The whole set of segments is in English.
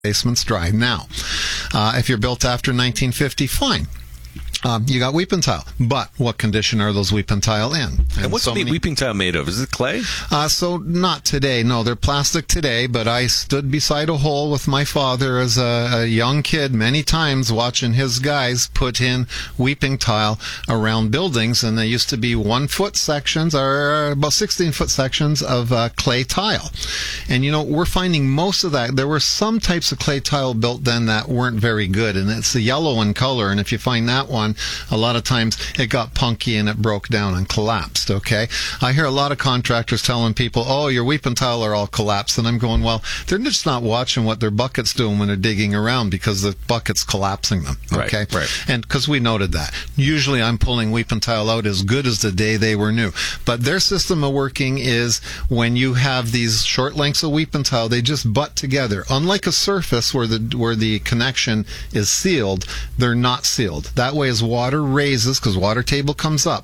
basement's dry. Now, if you're built after 1950, fine. You got weeping tile, but what condition are those weeping tile in? And what's weeping tile made of? Is it clay? So not today. No, they're plastic today, but I stood beside a hole with my father as a young kid many times watching his guys put in weeping tile around buildings, and they used to be 1 foot sections or about 16 foot sections of clay tile. And we're finding most of that. There were some types of clay tile built then that weren't very good, and it's the yellow in color, and if you find that one, a lot of times it got punky and it broke down and collapsed, okay? I hear a lot of contractors telling people, oh, your weeping tile are all collapsed, and I'm going, well, they're just not watching what their bucket's doing when they're digging around because the bucket's collapsing them, okay? Right. And because we noted that. Usually I'm pulling weeping tile out as good as the day they were new. But their system of working is when you have these short lengths of weeping tile, they just butt together. Unlike a surface where the connection is sealed, they're not sealed. That way, as water raises, because water table comes up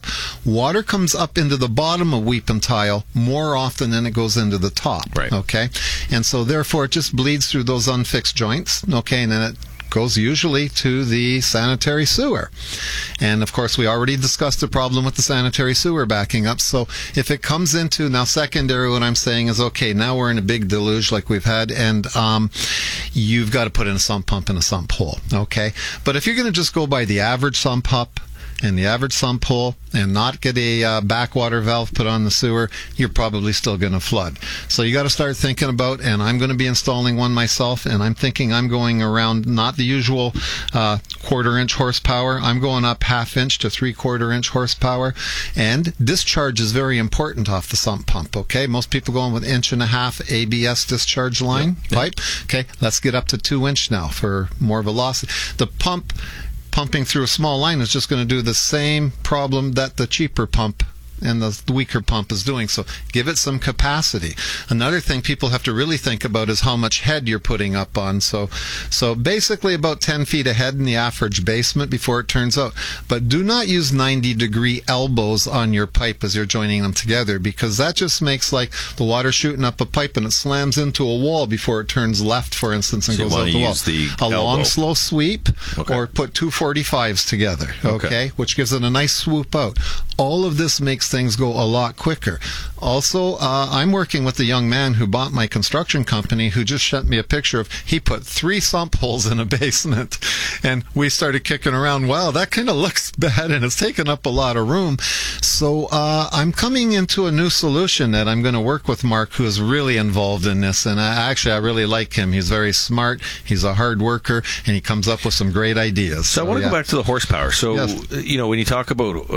into the bottom of weeping tile more often than it goes into the top. Right. Okay, and so therefore it just bleeds through those unfixed joints. Okay, and then it goes usually to the sanitary sewer. And of course, we already discussed the problem with the sanitary sewer backing up. So if it comes into, now secondary, what I'm saying is, okay, now we're in a big deluge like we've had, and you've got to put in a sump pump and a sump hole. Okay. But if you're going to just go by the average sump pump and the average sump hole and not get a backwater valve put on the sewer, you're probably still going to flood. So you got to start thinking about, and I'm going to be installing one myself, and I'm thinking I'm going around not the usual 1/4 inch horsepower. I'm going up 1/2 inch to 3/4 inch horsepower, and discharge is very important off the sump pump. Okay, most people going with 1.5 inch ABS discharge line pipe. Okay, let's get up to 2 inch now for more velocity. The pumping through a small line is just going to do the same problem that the cheaper pump and the weaker pump is doing. So give it some capacity. Another thing people have to really think about is how much head you're putting up on. So basically about 10 feet of head in the average basement before it turns out. But do not use 90-degree elbows on your pipe as you're joining them together, because that just makes like the water shooting up a pipe and it slams into a wall before it turns left, for instance, and so goes out the wall. A long, slow sweep, or put two 45s together, okay, which gives it a nice swoop out. All of this makes things go a lot quicker. Also, I'm working with a young man who bought my construction company, who just sent me a picture of, he put 3 sump holes in a basement, and we started kicking around, wow, that kind of looks bad and it's taken up a lot of room. So I'm coming into a new solution that I'm going to work with Mark, who is really involved in this, and I really like him. He's very smart, he's a hard worker, and he comes up with some great ideas. So I want to go back to the horsepower. So, when you talk about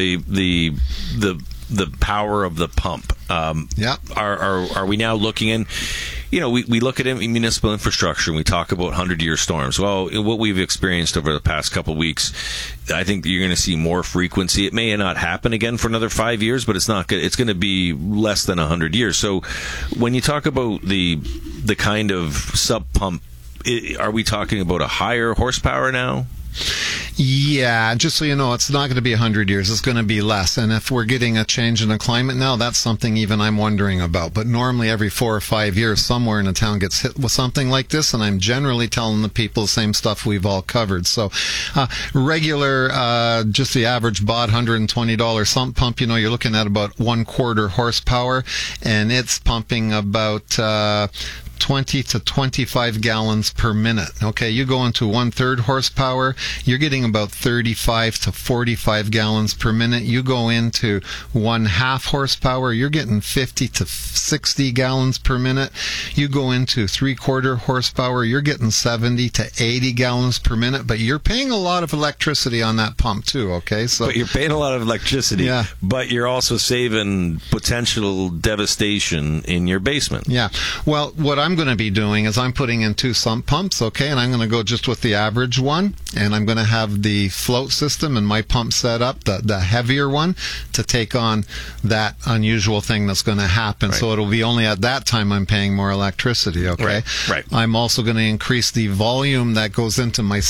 the power of the pump, are we now looking in? We look at municipal infrastructure and we talk about 100-year storms. Well, what we've experienced over the past couple of weeks, I think you're going to see more frequency. It may not happen again for another 5 years, but it's not. It's going to be less than 100 years. So, when you talk about the kind of sub pump, are we talking about a higher horsepower now? Yeah, just so you know, it's not going to be 100 years. It's going to be less. And if we're getting a change in the climate now, that's something even I'm wondering about. But normally every 4 or 5 years, somewhere in a town gets hit with something like this, and I'm generally telling the people the same stuff we've all covered. So regular, just the average bought $120 sump pump, you're looking at about 1/4 horsepower, and it's pumping about 20 to 25 gallons per minute. Okay, you go into 1/3 horsepower, you're getting about 35 to 45 gallons per minute. You go into 1/2 horsepower, you're getting 50 to 60 gallons per minute. You go into 3/4 horsepower, you're getting 70 to 80 gallons per minute, but you're paying a lot of electricity on that pump too, okay? But you're paying a lot of electricity, but you're also saving potential devastation in your basement. Yeah. Well, what I'm going to be doing is I'm putting in 2 sump pumps, okay, and I'm going to go just with the average one, and I'm going to have the float system and my pump set up, the heavier one, to take on that unusual thing that's going to happen. Right. So it'll be only at that time I'm paying more electricity, okay? Right. I'm also going to increase the volume that goes into my sump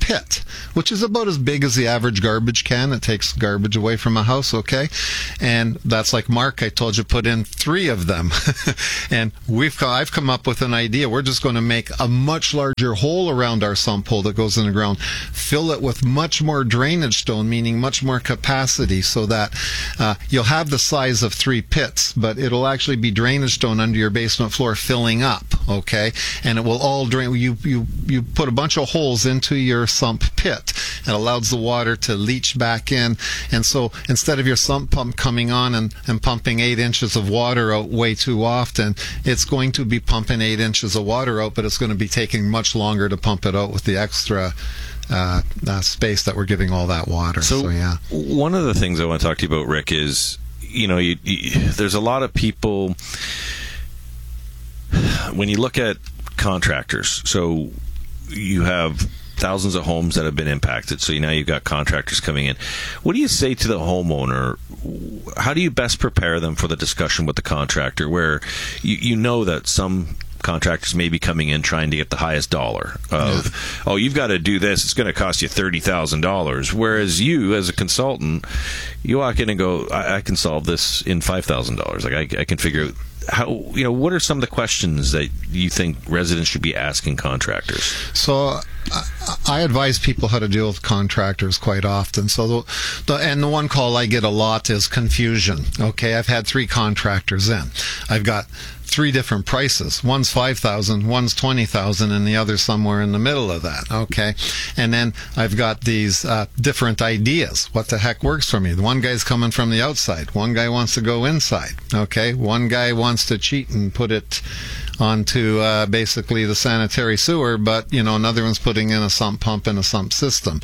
pit, which is about as big as the average garbage can. It takes garbage away from a house, okay? And that's like Mark, I told you, put in 3 of them. And I've come up with an idea. We're just going to make a much larger hole around our sump hole that goes in the ground, fill it with much more drainage stone, meaning much more capacity, so that you'll have the size of 3 pits, but it'll actually be drainage stone under your basement floor filling up, okay? And it will all drain. You put a bunch of holes into your sump pit. It allows the water to leach back in. And so instead of your sump pump coming on and pumping 8 inches of water out way too often, it's going to be pumping 8 inches of water out, but it's going to be taking much longer to pump it out with the extra space that we're giving all that water. So yeah. One of the things I want to talk to you about, Rick, is, there's a lot of people, when you look at contractors, so you have thousands of homes that have been impacted, so now you've got contractors coming in. What do you say to the homeowner? How do you best prepare them for the discussion with the contractor, where you know that some contractors may be coming in trying to get the highest dollar of, oh, you've got to do this, it's going to cost you $30,000, whereas you, as a consultant, you walk in and go, I can solve this in $5,000. Like I can figure out how, what are some of the questions that you think residents should be asking contractors? So I advise people how to deal with contractors quite often. So the one call I get a lot is confusion. Okay, I've had 3 contractors in. I've got 3 different prices. One's $5,000, one's $20,000, and the other's somewhere in the middle of that. Okay, and then I've got these different ideas. What the heck works for me? The one guy's coming from the outside. One guy wants to go inside. Okay, one guy wants to cheat and put it onto basically the sanitary sewer, but another one's putting in a sump pump and a sump system.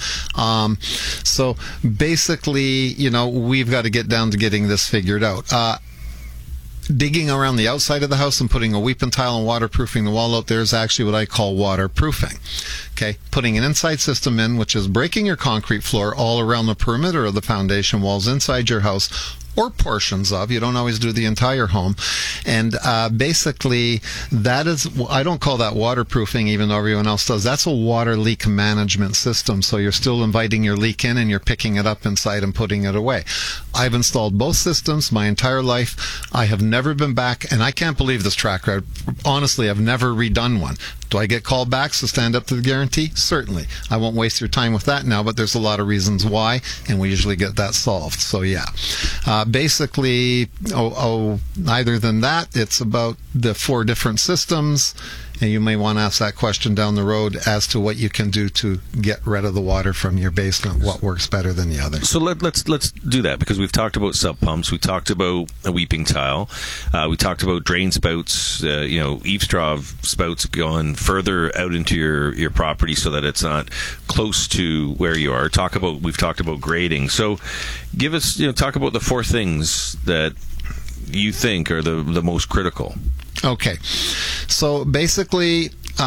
So basically, we've got to get down to getting this figured out. Digging around the outside of the house and putting a weeping tile and waterproofing the wall out there is actually what I call waterproofing. Okay, putting an inside system in, which is breaking your concrete floor all around the perimeter of the foundation walls inside your house, or portions of. You don't always do the entire home. And basically, that is, I don't call that waterproofing, even though everyone else does. That's a water leak management system. So you're still inviting your leak in and you're picking it up inside and putting it away. I've installed both systems my entire life. I have never been back, and I can't believe this track record. Honestly, I've never redone one. Do I get callbacks to stand up to the guarantee? Certainly. I won't waste your time with that now, but there's a lot of reasons why, and we usually get that solved. So yeah. Basically, other than that, it's about the 4 different systems, and you may want to ask that question down the road as to what you can do to get rid of the water from your basement, what works better than the other. So let's do that, because we've talked about sub pumps, we talked about a weeping tile, we talked about drain spouts, eave straw spouts going further out into your property so that it's not close to where you are. We've talked about grading. So give us, talk about the 4 things that you think are the most critical. Okay, so basically,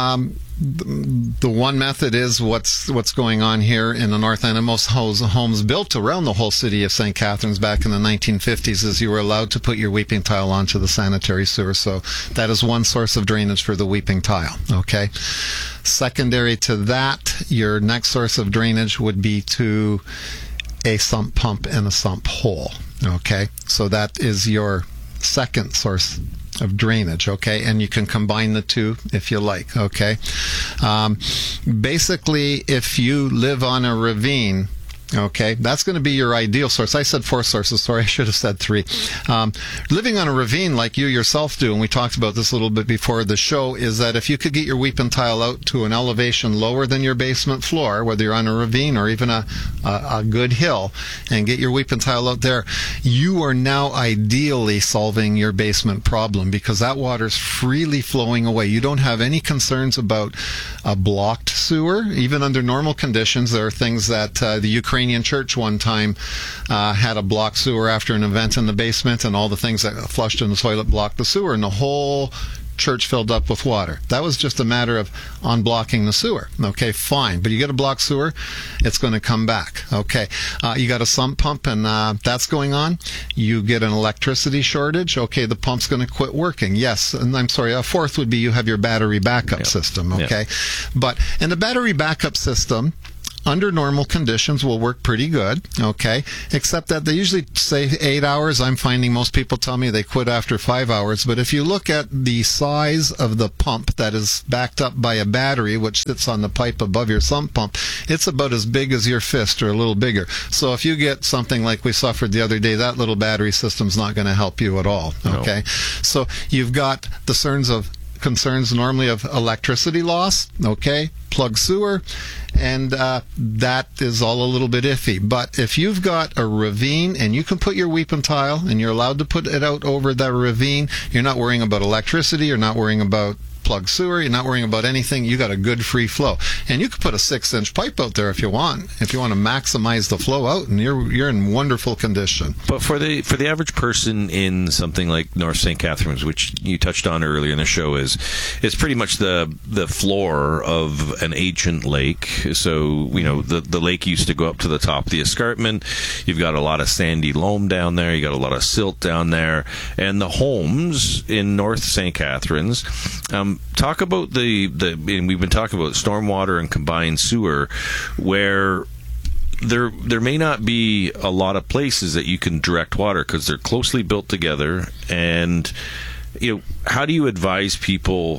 the one method is what's going on here in the North End, and most homes built around the whole city of St. Catharines back in the 1950s, is you were allowed to put your weeping tile onto the sanitary sewer. So that is one source of drainage for the weeping tile. Okay, secondary to that, your next source of drainage would be to a sump pump and a sump hole. Okay, so that is your second source of drainage, okay, and you can combine the 2 if you like, okay. Basically, if you live on a ravine, okay, that's going to be your ideal source. I said 4 sources, sorry, I should have said 3. Living on a ravine like you yourself do, and we talked about this a little bit before the show, is that if you could get your weeping tile out to an elevation lower than your basement floor, whether you're on a ravine or even a good hill, and get your weeping tile out there, you are now ideally solving your basement problem, because that water's freely flowing away. You don't have any concerns about a blocked sewer. Even under normal conditions, there are things that the Ukrainian church one time had a blocked sewer after an event in the basement, and all the things that flushed in the toilet blocked the sewer, and the whole church filled up with water. That was just a matter of unblocking the sewer. Okay, fine. But you get a blocked sewer, it's going to come back. Okay, you got a sump pump, and that's going on. You get an electricity shortage. Okay, the pump's going to quit working. Yes, and I'm sorry, a 4th would be you have your battery backup system. Okay, but in the battery backup system, under normal conditions will work pretty good, okay? Except that they usually say 8 hours. I'm finding most people tell me they quit after 5 hours. But if you look at the size of the pump that is backed up by a battery, which sits on the pipe above your sump pump, it's about as big as your fist or a little bigger. So if you get something like we suffered the other day, that little battery system's not going to help you at all, okay? No. So you've got the concerns normally of electricity loss, okay, plug sewer, and that is all a little bit iffy. But if you've got a ravine and you can put your weeping tile and you're allowed to put it out over that ravine, you're not worrying about electricity, you're not worrying about plug sewer, you're not worrying about anything. You got a good free flow, and you could put a 6-inch pipe out there if you want to maximize the flow out, and you're in wonderful condition. But for the average person in something like North St. Catharines, which you touched on earlier in the show, is pretty much the floor of an ancient lake. So the lake used to go up to the top of the escarpment. You've got a lot of sandy loam down there, you got a lot of silt down there, and the homes in North St. Catharines, talk about and we've been talking about stormwater and combined sewer, where there may not be a lot of places that you can direct water because they're closely built together. And how do you advise people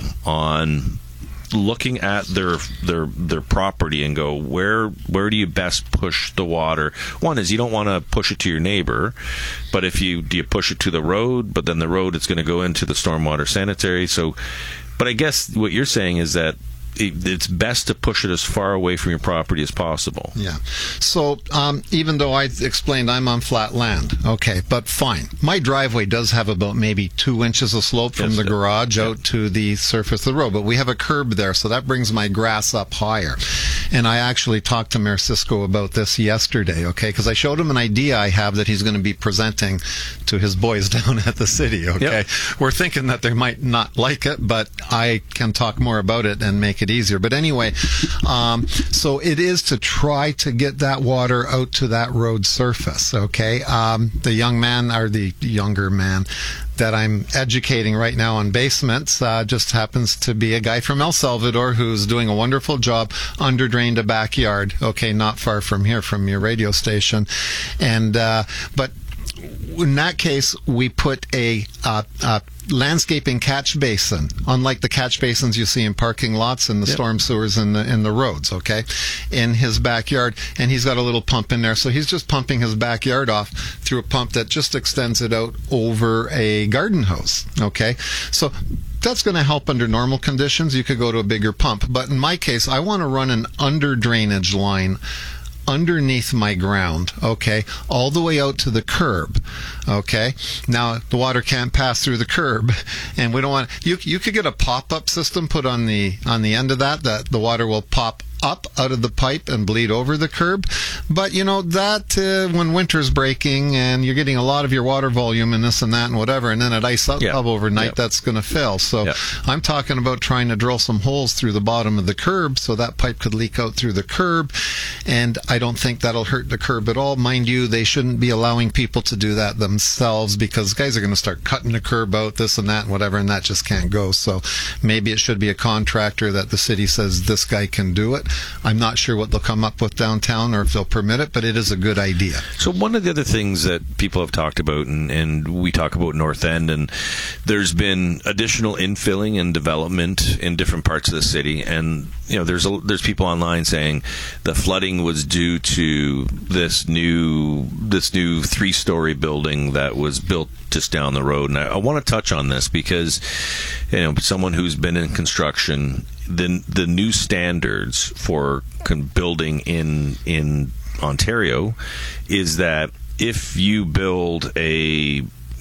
on looking at their property and go, where do you best push the water? One is you don't want to push it to your neighbor, but do you push it to the road? But then the road is going to go into the stormwater sanitary. So, but I guess what you're saying is that it's best to push it as far away from your property as possible. Yeah. So even though I explained I'm on flat land, okay, but fine. My driveway does have about maybe 2 inches of slope from the garage out to the surface of the road, but we have a curb there, so that brings my grass up higher. And I actually talked to Mayor Cisco about this yesterday, okay, because I showed him an idea I have that he's going to be presenting to his boys down at the city, okay? Yep. We're thinking that they might not like it, but I can talk more about it and make it easier. But anyway, so it is to try to get that water out to that road surface, okay? The younger man that I'm educating right now on basements just happens to be a guy from El Salvador who's doing a wonderful job, under-drained a backyard, okay, not far from here, from your radio station. And but in that case, we put a landscaping catch basin, unlike the catch basins you see in parking lots and the storm sewers in the roads, okay, in his backyard. And he's got a little pump in there, so he's just pumping his backyard off through a pump that just extends it out over a garden hose, okay? So that's going to help under normal conditions. You could go to a bigger pump, but in my case, I want to run an under drainage line underneath my ground, okay, all the way out to the curb, okay. Now the water can't pass through the curb, and we don't want you could get a pop-up system put on the end of that the water will pop up out of the pipe and bleed over the curb. But that when winter's breaking and you're getting a lot of your water volume and this and that and whatever, and then it ice up overnight, that's going to fail. So I'm talking about trying to drill some holes through the bottom of the curb so that pipe could leak out through the curb, and I don't think that'll hurt the curb at all. Mind you, they shouldn't be allowing people to do that themselves, because guys are going to start cutting the curb out, this and that and whatever, and that just can't go. So maybe it should be a contractor that the city says this guy can do it. I'm not sure what they'll come up with downtown or if they'll permit it, but it is a good idea. So one of the other things that people have talked about, and we talk about North End, and there's been additional infilling and development in different parts of the city, and there's people online saying the flooding was due to this new 3-story building that was built just down the road. And I want to touch on this because someone who's been in construction, the new standards for building in Ontario is that if you build say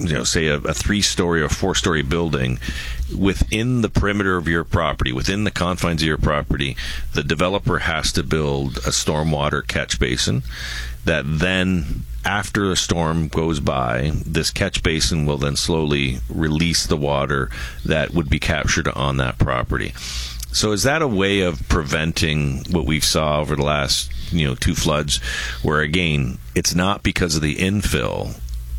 a 3-story or 4-story building within the perimeter of your property, within the confines of your property, the developer has to build a stormwater catch basin that then, after a storm goes by, this catch basin will then slowly release the water that would be captured on that property. So is that a way of preventing what we saw over the last 2 floods, where again, it's not because of the infill,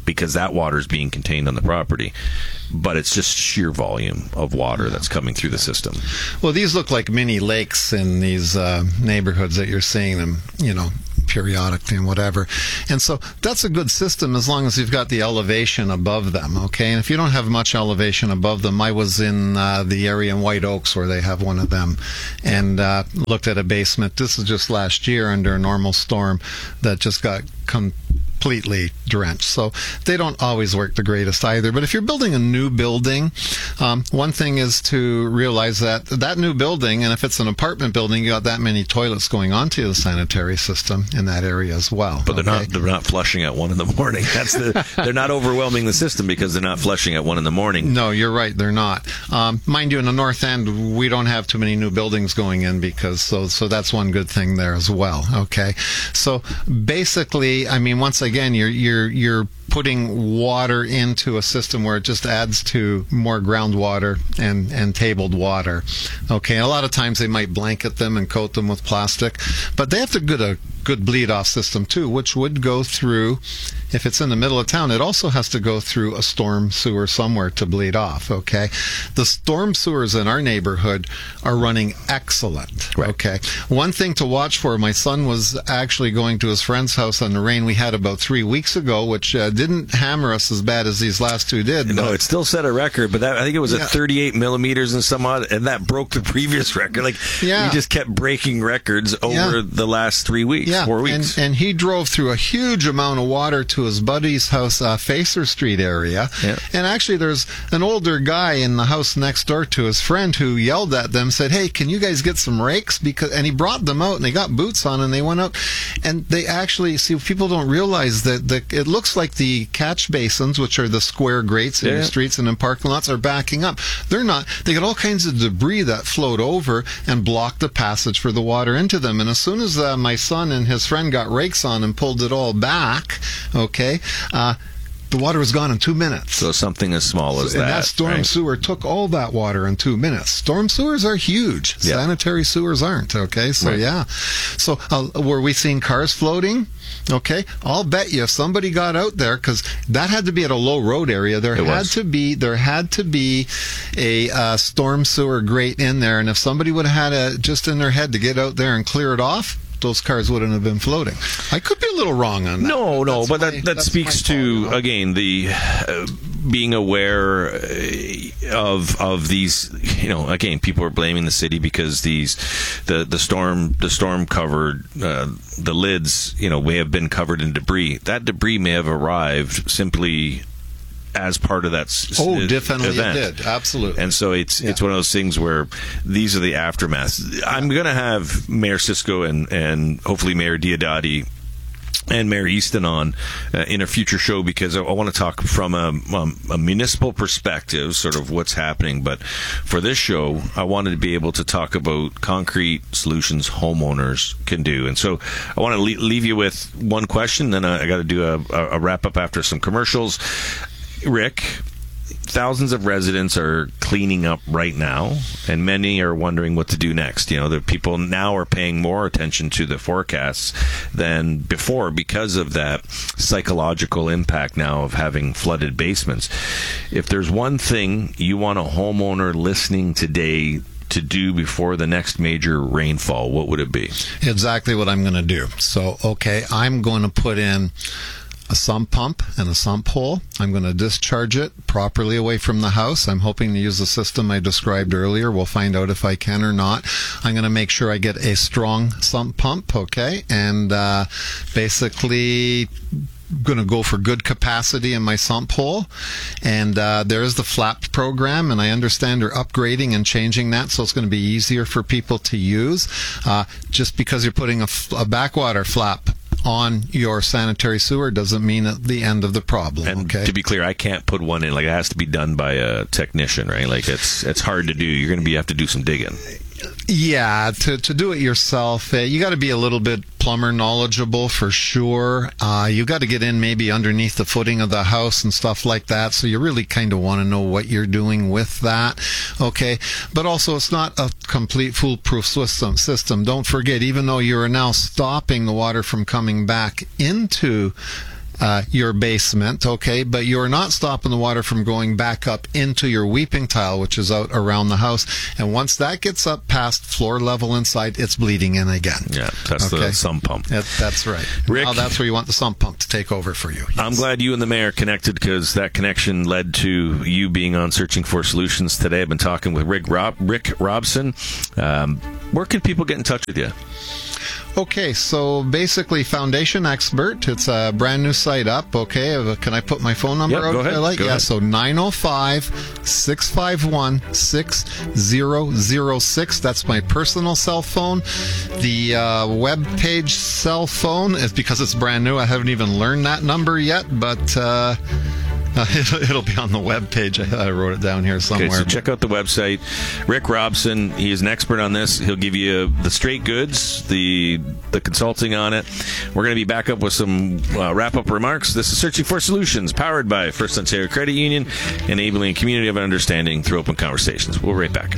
because that water is being contained on the property. But it's just sheer volume of water that's coming through the system. Well, these look like mini lakes in these neighborhoods that you're seeing them, periodically and whatever. And so that's a good system as long as you've got the elevation above them, okay? And if you don't have much elevation above them, I was in the area in White Oaks where they have one of them and looked at a basement. This is just last year under a normal storm that just got completely drenched. So they don't always work the greatest either. But if you're building a new building, one thing is to realize that that new building, and if it's an apartment building, you got that many toilets going onto the sanitary system in that area as well. But they're not flushing at 1 a.m. They're not overwhelming the system because they're not flushing at 1 a.m. No, you're right. They're not. Mind you, in the North End, we don't have too many new buildings going in because so that's one good thing there as well. Okay, so basically, I mean, once again, you're putting water into a system where it just adds to more groundwater and tabled water. Okay, a lot of times they might blanket them and coat them with plastic, but they have to get a good bleed off system too, which would go through, if it's in the middle of town, it also has to go through a storm sewer somewhere to bleed off. Okay, the storm sewers in our neighborhood are running excellent. Right. Okay, one thing to watch for, my son was actually going to his friend's house on the rain we had about 3 weeks ago, which didn't hammer us as bad as these last two did. No, it still set a record, but I think it was at 38 millimeters and some odd, and that broke the previous record. Like, he just kept breaking records over the last 3 weeks, 4 weeks. And he drove through a huge amount of water to his buddy's house, Facer Street area. Yeah. And actually, there's an older guy in the house next door to his friend who yelled at them, said, "Hey, can you guys get some rakes?" And he brought them out, and they got boots on, and they went out. And they actually, see, people don't realize that it looks like the catch basins, which are the square grates in the streets and in parking lots, are backing up. They're not. They got all kinds of debris that float over and block the passage for the water into them. And as soon as my son and his friend got rakes on and pulled it all back, okay, the water was gone in 2 minutes. So something as small as that. And that storm sewer took all that water in 2 minutes. Storm sewers are huge. Yeah. Sanitary sewers aren't. Okay, so So were we seeing cars floating? Okay, I'll bet you if somebody got out there, because that had to be at a low road area, there had to be a storm sewer grate in there, and if somebody would have had it just in their head to get out there and clear it off, those cars wouldn't have been floating. I could be a little wrong on that. No, but that speaks to, again, the being aware of these. Again, people are blaming the city because the storm covered the lids. May have been covered in debris. That debris may have arrived simply as part of that definitely event. It did. Absolutely. And so it's one of those things where these are the aftermaths. I'm going to have Mayor Cisco and hopefully Mayor Diodati and Mayor Easton on in a future show, because I want to talk from a municipal perspective, sort of what's happening. But for this show, I wanted to be able to talk about concrete solutions homeowners can do. And so I want to leave you with one question, then I got to do a wrap-up after some commercials. Rick, thousands of residents are cleaning up right now, and many are wondering what to do next. The people now are paying more attention to the forecasts than before because of that psychological impact now of having flooded basements. If there's one thing you want a homeowner listening today to do before the next major rainfall, what would it be? Exactly what I'm going to do. So, I'm going to put in a sump pump and a sump hole. I'm going to discharge it properly away from the house. I'm hoping to use the system I described earlier. We'll find out if I can or not. I'm going to make sure I get a strong sump pump, and basically going to go for good capacity in my sump hole. And there is the flap program, and I understand they're upgrading and changing that, so it's going to be easier for people to use. Just because you're putting a backwater flap on your sanitary sewer doesn't mean at the end of the problem. And to be clear, I can't put one in. Like, it has to be done by a technician, right? Like, it's hard to do. You're going to have to do some digging. Yeah, to do it yourself, you got to be a little bit plumber knowledgeable for sure. You got to get in maybe underneath the footing of the house and stuff like that. So you really kind of want to know what you're doing with that. Okay, but also it's not a complete foolproof system. Don't forget, even though you are now stopping the water from coming back into your basement, okay, but you're not stopping the water from going back up into your weeping tile, which is out around the house. And once that gets up past floor level inside, it's bleeding in again. Yeah, that's the sump pump. That's right. Rick, now that's where you want the sump pump to take over for you. Yes. I'm glad you and the mayor connected, because that connection led to you being on Searching for Solutions today. I've been talking with Rick Robson. Where can people get in touch with you? Okay, so basically Foundation Expert. It's a brand new site up, okay? Can I put my phone number out? Go ahead. Go ahead. So 905-651-6006. That's my personal cell phone. The web page cell phone is, because it's brand new, I haven't even learned that number yet, but it'll be on the web page. I wrote it down here somewhere. Okay, so check out the website. Rick Robson, he is an expert on this. He'll give you the straight goods, the consulting on it. We're going to be back up with some wrap-up remarks. This is Searching for Solutions, powered by First Ontario Credit Union, enabling a community of understanding through open conversations. We'll be right back.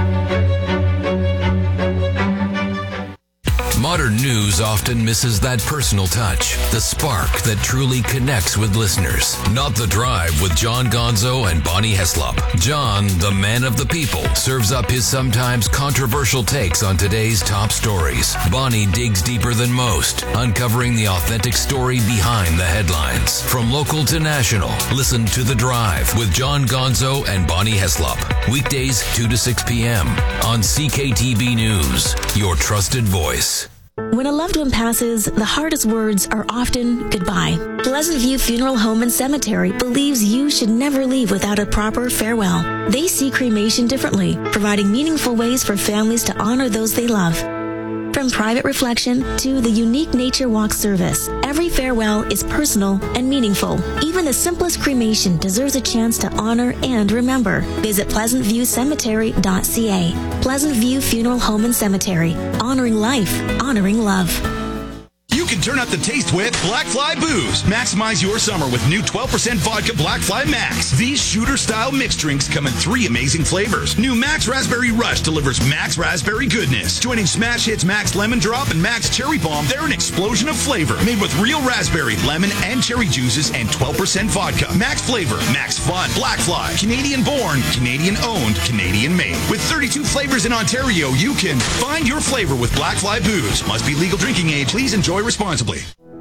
Modern news often misses that personal touch, the spark that truly connects with listeners. Not The Drive with John Gonzo and Bonnie Heslop. John, the man of the people, serves up his sometimes controversial takes on today's top stories. Bonnie digs deeper than most, uncovering the authentic story behind the headlines. From local to national, listen to The Drive with John Gonzo and Bonnie Heslop. Weekdays 2 to 6 p.m. on CKTB News, your trusted voice. When a loved one passes, the hardest words are often goodbye. Pleasant View Funeral Home and Cemetery believes you should never leave without a proper farewell. They see cremation differently, providing meaningful ways for families to honor those they love. From private reflection to the unique nature walk service, every farewell is personal and meaningful. Even the simplest cremation deserves a chance to honor and remember. Visit pleasantviewcemetery.ca. Pleasant View Funeral Home and Cemetery. Honoring life, honoring love. You can turn up the taste with Black Fly Booze. Maximize your summer with new 12% vodka Black Fly Max. These shooter-style mixed drinks come in 3 amazing flavors. New Max Raspberry Rush delivers Max Raspberry goodness. Joining Smash Hits Max Lemon Drop and Max Cherry Bomb, they're an explosion of flavor. Made with real raspberry, lemon, and cherry juices and 12% vodka. Max flavor, Max fun. Black Fly. Canadian-born, Canadian-owned, Canadian-made. With 32 flavors in Ontario, you can find your flavor with Black Fly Booze. Must be legal drinking age. Please enjoy responsibly.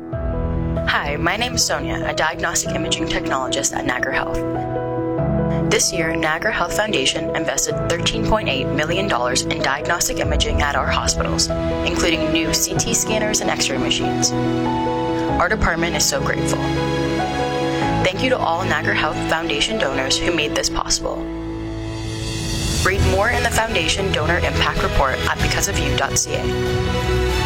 Hi, my name is Sonia, a diagnostic imaging technologist at Niagara Health. This year, Niagara Health Foundation invested $13.8 million in diagnostic imaging at our hospitals, including new CT scanners and X-ray machines. Our department is so grateful. Thank you to all Niagara Health Foundation donors who made this possible. Read more in the Foundation Donor Impact Report at becauseofyou.ca.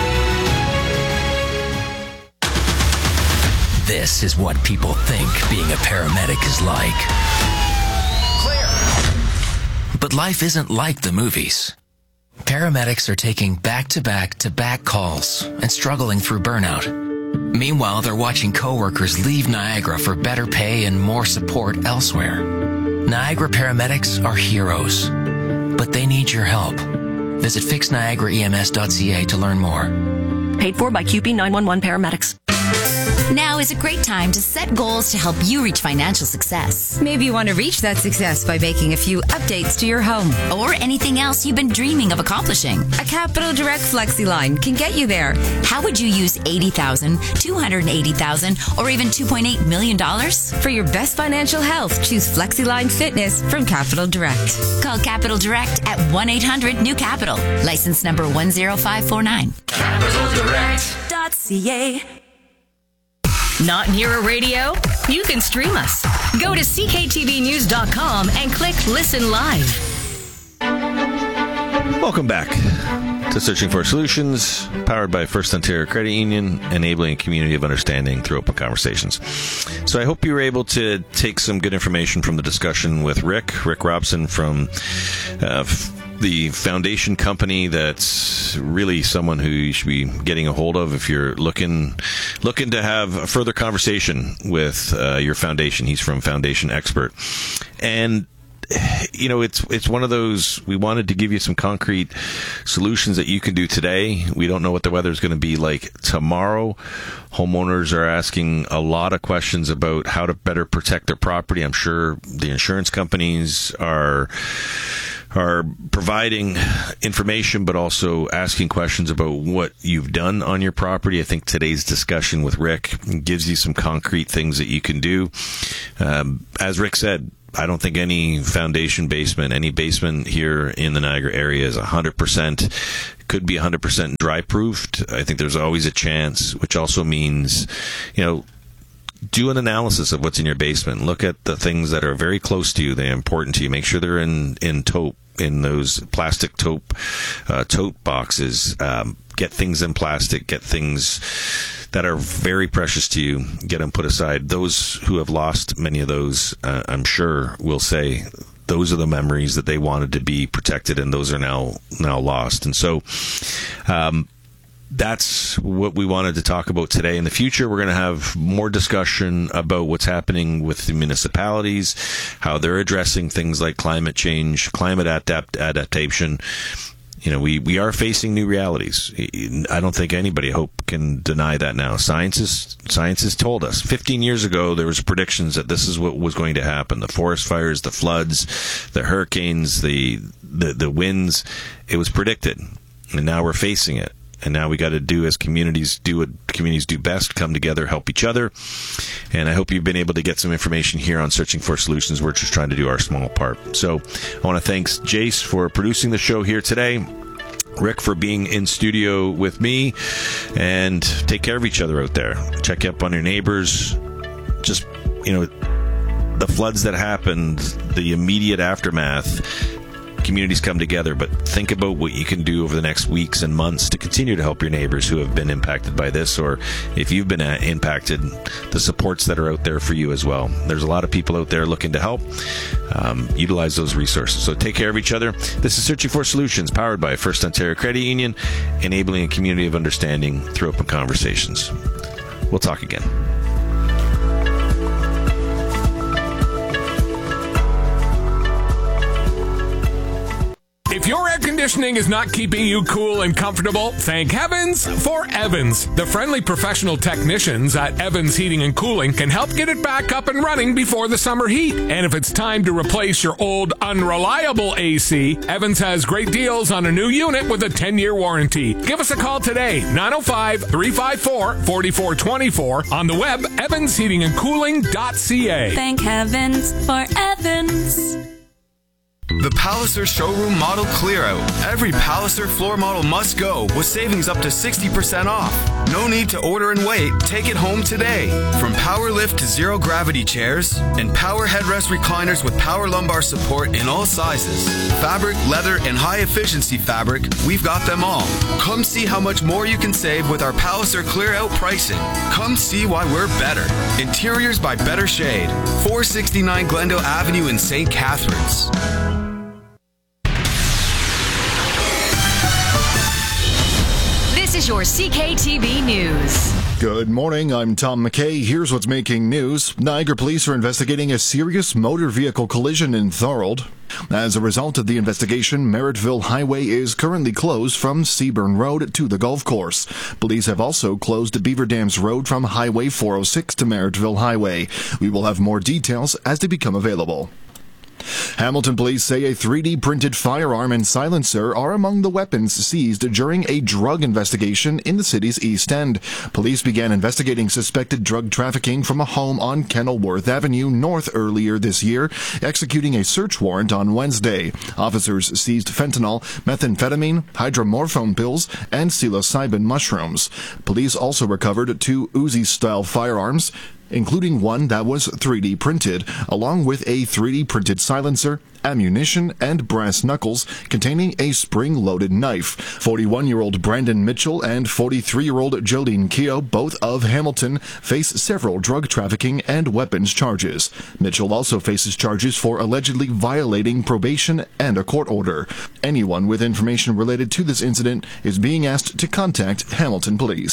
This is what people think being a paramedic is like. Clear. But life isn't like the movies. Paramedics are taking back-to-back-to-back calls and struggling through burnout. Meanwhile, they're watching coworkers leave Niagara for better pay and more support elsewhere. Niagara paramedics are heroes, but they need your help. Visit fixniagaraems.ca to learn more. Paid for by QP 911 paramedics. Now is a great time to set goals to help you reach financial success. Maybe you want to reach that success by making a few updates to your home. Or anything else you've been dreaming of accomplishing. A Capital Direct FlexiLine can get you there. How would you use $80,000, $280,000, or even $2.8 million? For your best financial health, choose FlexiLine Fitness from Capital Direct. Call Capital Direct at 1-800-NEW-CAPITAL. License number 10549. CapitalDirect.ca. Not near a radio? You can stream us. Go to cktvnews.com and click Listen Live. Welcome back to Searching for Solutions, powered by First Ontario Credit Union, enabling a community of understanding through open conversations. So I hope you were able to take some good information from the discussion with Rick Robson from the foundation company. That's really someone who you should be getting a hold of if you're looking to have a further conversation with your foundation. He's from Foundation Expert. And it's one of those, we wanted to give you some concrete solutions that you can do today. We don't know what the weather is going to be like tomorrow. Homeowners are asking a lot of questions about how to better protect their property. I'm sure the insurance companies are providing information, but also asking questions about what you've done on your property. I think today's discussion with Rick gives you some concrete things that you can do. As Rick said, I don't think any foundation basement, any basement here in the Niagara area is 100%, could be 100% dry proofed. I think there's always a chance, which also means, do an analysis of what's in your basement. Look at the things that are very close to you, they're important to you. Make sure they're in taupe, in those plastic tote boxes. Get things in plastic. Get things that are very precious to you. Get them put aside. Those who have lost many of those, I'm sure, will say those are the memories that they wanted to be protected, and those are now lost. And so, that's what we wanted to talk about today. In the future, we're going to have more discussion about what's happening with the municipalities, how they're addressing things like climate change, climate adaptation. We are facing new realities. I don't think anybody, can deny that now. Science has told us. 15 years ago, there was predictions that this is what was going to happen. The forest fires, the floods, the hurricanes, the winds. It was predicted. And now we're facing it. And now we got to do as communities do what communities do best, come together, help each other. And I hope you've been able to get some information here on Searching for Solutions. We're just trying to do our small part. So I want to thank Jace for producing the show here today, Rick for being in studio with me, and take care of each other out there. Check up on your neighbors. Just, the floods that happened, the immediate aftermath, communities come together, but think about what you can do over the next weeks and months to continue to help your neighbors who have been impacted by this, or if you've been impacted, the supports that are out there for you as well. There's a lot of people out there looking to help. Utilize those resources. So take care of each other. This is Searching for Solutions, powered by First Ontario Credit Union, enabling a community of understanding through open conversations. We'll talk again. If your air conditioning is not keeping you cool and comfortable, thank heavens for Evans. The friendly professional technicians at Evans Heating and Cooling can help get it back up and running before the summer heat. And if it's time to replace your old unreliable AC, Evans has great deals on a new unit with a 10-year warranty. Give us a call today, 905-354-4424, on the web, evansheatingandcooling.ca. Thank heavens for Evans. The Palliser Showroom Model Clear Out. Every Palliser floor model must go with savings up to 60% off. No need to order and wait. Take it home today. From power lift to zero gravity chairs and power headrest recliners with power lumbar support in all sizes. Fabric, leather, and high efficiency fabric, we've got them all. Come see how much more you can save with our Palliser Clear Out pricing. Come see why we're better. Interiors by Better Shade. 469 Glendale Avenue in St. Catharines. This is your CKTV News. Good morning, I'm Tom McKay. Here's what's making news. Niagara police are investigating a serious motor vehicle collision in Thorold. As a result of the investigation, Merrittville Highway is currently closed from Seaburn Road to the golf course. Police have also closed Beaver Dams Road from Highway 406 to Merrittville Highway. We will have more details as they become available. Hamilton police say a 3D printed firearm and silencer are among the weapons seized during a drug investigation in the city's East End. Police began investigating suspected drug trafficking from a home on Kenilworth Avenue North earlier this year, executing a search warrant on Wednesday. Officers seized fentanyl, methamphetamine, hydromorphone pills, and psilocybin mushrooms. Police also recovered 2 Uzi-style firearms, including one that was 3D printed, along with a 3D printed silencer, ammunition, and brass knuckles containing a spring-loaded knife. 41-year-old Brandon Mitchell and 43-year-old Jolene Keogh, both of Hamilton, face several drug trafficking and weapons charges. Mitchell also faces charges for allegedly violating probation and a court order. Anyone with information related to this incident is being asked to contact Hamilton Police.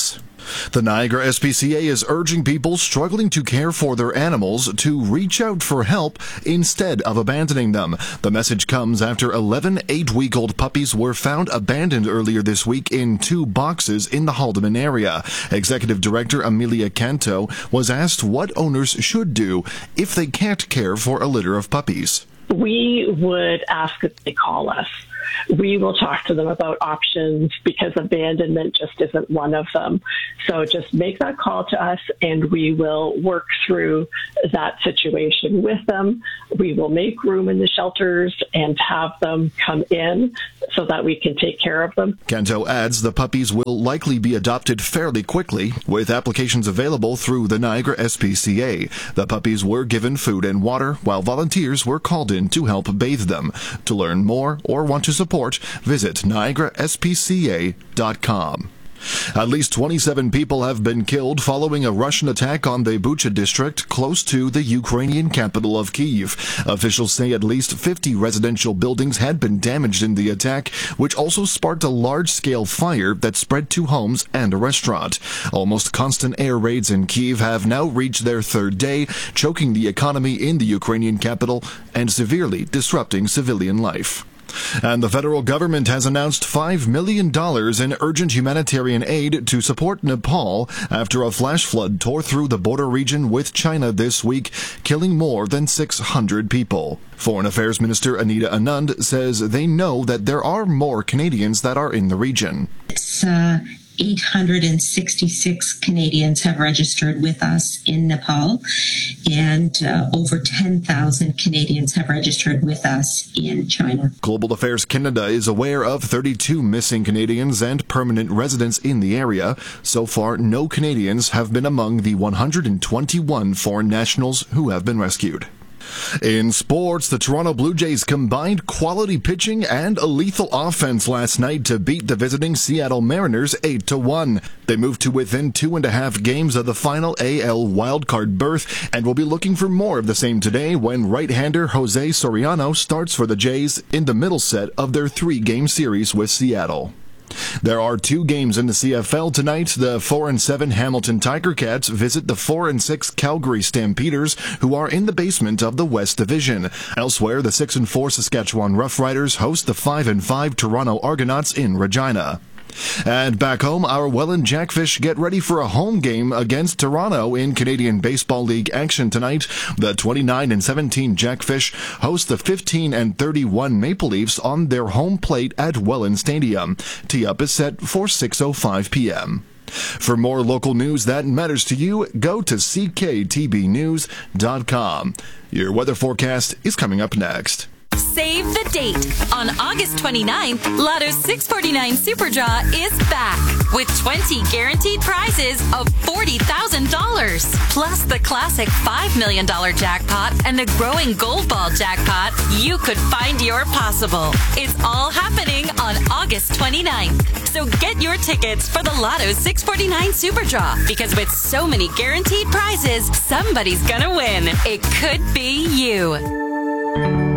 The Niagara SPCA is urging people struggling to care for their animals to reach out for help instead of abandoning them. The message comes after 11 8-week-old puppies were found abandoned earlier this week in 2 boxes in the Haldimand area. Executive Director Amelia Canto was asked what owners should do if they can't care for a litter of puppies. We would ask that they call us. We will talk to them about options because abandonment just isn't one of them. So just make that call to us and we will work through that situation with them. We will make room in the shelters and have them come in so that we can take care of them. Canto adds the puppies will likely be adopted fairly quickly, with applications available through the Niagara SPCA. The puppies were given food and water, while volunteers were called in to help bathe them. To learn more or want to support, visit niagaraspca.com. At least 27 people have been killed following a Russian attack on the Bucha district close to the Ukrainian capital of Kyiv. Officials say at least 50 residential buildings had been damaged in the attack, which also sparked a large-scale fire that spread to homes and a restaurant. Almost constant air raids in Kyiv have now reached their 3rd day, choking the economy in the Ukrainian capital and severely disrupting civilian life. And the federal government has announced $5 million in urgent humanitarian aid to support Nepal after a flash flood tore through the border region with China this week, killing more than 600 people. Foreign Affairs Minister Anita Anand says they know that there are more Canadians that are in the region. It's 866 Canadians have registered with us in Nepal, and over 10,000 Canadians have registered with us in China. Global Affairs Canada is aware of 32 missing Canadians and permanent residents in the area. So far, no Canadians have been among the 121 foreign nationals who have been rescued. In sports, the Toronto Blue Jays combined quality pitching and a lethal offense last night to beat the visiting Seattle Mariners 8-1. They moved to within 2.5 games of the final AL wildcard berth and will be looking for more of the same today when right-hander Jose Soriano starts for the Jays in the middle set of their 3-game series with Seattle. There are 2 games in the CFL tonight. The 4-7 Hamilton Tiger Cats visit the 4-6 Calgary Stampeders, who are in the basement of the West Division. Elsewhere, the 6-4 Saskatchewan Roughriders host the 5-5 Toronto Argonauts in Regina. And back home, our Welland Jackfish get ready for a home game against Toronto in Canadian Baseball League action tonight. The 29-17 Jackfish host the 15-31 Maple Leafs on their home plate at Welland Stadium. Tee-up is set for 6:05 p.m. For more local news that matters to you, go to cktbnews.com. Your weather forecast is coming up next. Save the date. On August 29th, Lotto's 649 Super Draw is back with 20 guaranteed prizes of $40,000. Plus the classic $5 million jackpot and the growing Gold Ball jackpot. You could find your possible. It's all happening on August 29th. So get your tickets for the Lotto's 649 Super Draw, because with so many guaranteed prizes, somebody's gonna win. It could be you.